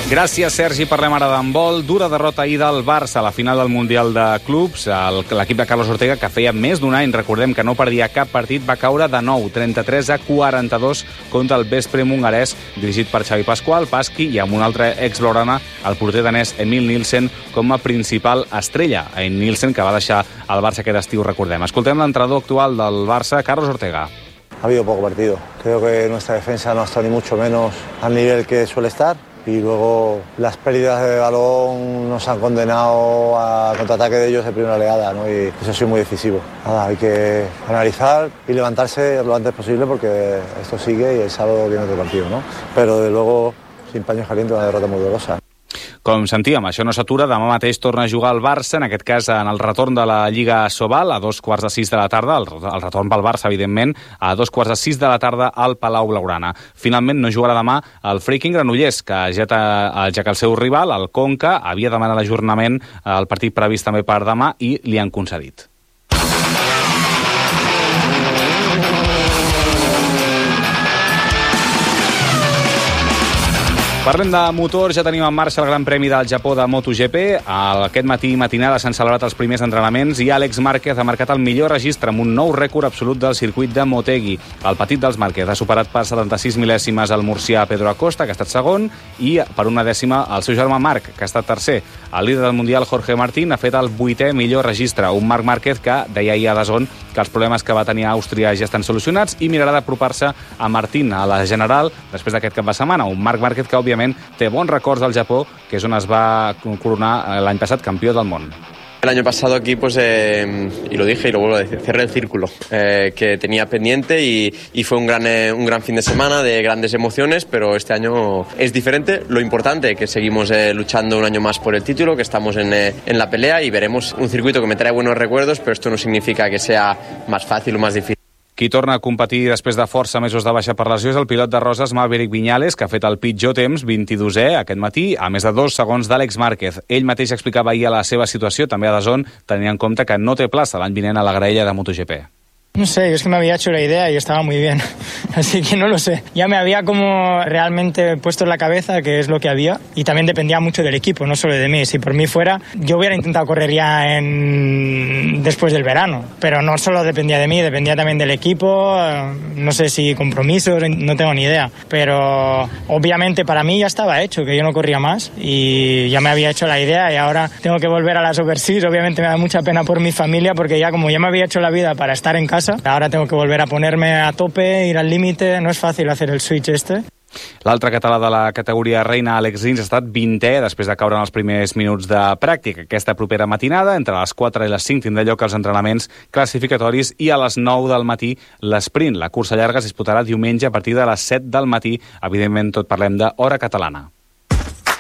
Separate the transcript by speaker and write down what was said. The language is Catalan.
Speaker 1: Gràcies, Sergi. Parlem ara d'handbol. Dura derrota ahir del Barça a la final del Mundial de Clubs. L'equip de Carlos Ortega, que feia més d'un any, recordem que no perdia cap partit, va caure de nou, 33-42 contra el Veszprém hongarès, dirigit per Xavi Pasqui, i amb un altre ex-blaugrana, el porter danès Emil Nielsen, com a principal estrella. Emil Nielsen, que va deixar el Barça aquest estiu, recordem. Escoltem l'entrenador actual del Barça, Carlos Ortega.
Speaker 2: Ha habido poco partido. Creo que nuestra defensa no ha estado ni mucho menos al nivel que suele estar. Y luego las pérdidas de balón nos han condenado a contraataque de ellos de primera oleada, ¿no? Y eso ha sido muy decisivo. Nada, hay que analizar y levantarse lo antes posible porque esto sigue y el sábado viene otro partido, ¿no? Pero de luego, sin paños calientes, una derrota muy dolorosa.
Speaker 1: Com sentíem, això no s'atura. Demà mateix torna a jugar el Barça, en aquest cas en el retorn de la Lliga Sobal, a 5:15 de la tarda, el retorn pel Barça, evidentment, a 5:15 de la tarda al Palau Blaugrana. Finalment no jugarà demà el Freaking Granollers, ja que el seu rival, el Conca, havia demanat l'ajornament al partit previst també per demà i li han concedit. Parlem de motor, ja tenim en marxa el Gran Premi del Japó de MotoGP. Aquest matí i matinada s'han celebrat els primers entrenaments i Àlex Márquez ha marcat el millor registre amb un nou rècord absolut del circuit de Motegi. El petit dels Márquez ha superat per 76 mil·lèsimes el murcià Pedro Acosta, que ha estat segon, i per una dècima el seu germà Marc, que ha estat tercer. El líder del Mundial, Jorge Martín, ha fet el 8è millor registre. Un Marc Márquez que deia ahir a DAZN que els problemes que va tenir a Àustria ja estan solucionats i mirarà d'apropar-se a Martín a la General després d'aquest cap de setmana. Un Marc Márquez que, òbviament, té bons records del Japó, que és on es va coronar l'any passat campió del món.
Speaker 3: El año pasado aquí, y lo dije y lo vuelvo a decir, cerré el círculo que tenía pendiente y fue un gran fin de semana de grandes emociones, pero este año es diferente. Lo importante es que seguimos luchando un año más por el título, que estamos en la pelea y veremos un circuito que me trae buenos recuerdos, pero esto no significa que sea más fácil o más difícil.
Speaker 1: Qui torna a competir després de força mesos de baixa per lesió és el pilot de Roses, Maverick Viñales, que ha fet el pitjor temps, 22è, aquest matí, a més de 2 segons d'Àlex Márquez. Ell mateix explicava ahir la seva situació, també a DAZN, tenint en compte que no té plaça l'any vinent a la graella de MotoGP.
Speaker 4: No sé, es que me había hecho la idea y estaba muy bien, así que no lo sé. Ya me había como realmente puesto en la cabeza que es lo que había y también dependía mucho del equipo, no solo de mí. Si por mí fuera, yo hubiera intentado correr ya después del verano, pero no solo dependía de mí, dependía también del equipo, no sé si compromisos, no tengo ni idea, pero obviamente para mí ya estaba hecho, que yo no corría más y ya me había hecho la idea y ahora tengo que volver a las Overseas. Obviamente me da mucha pena por mi familia porque ya como ya me había hecho la vida para estar en casa, ahora tengo que volver a ponerme a tope, ir al límite. No es fácil hacer el switch este.
Speaker 1: L'altre català de la categoria reina, Àlex Rins, ha estat 20è després de caure en els primers minuts de pràctica. Aquesta propera matinada, entre les 4 i les 5, tindrà lloc els entrenaments classificatoris i a les 9 del matí l'esprint. La cursa llarga es disputarà diumenge a partir de les 7 del matí. Evidentment, tot parlem d'hora catalana.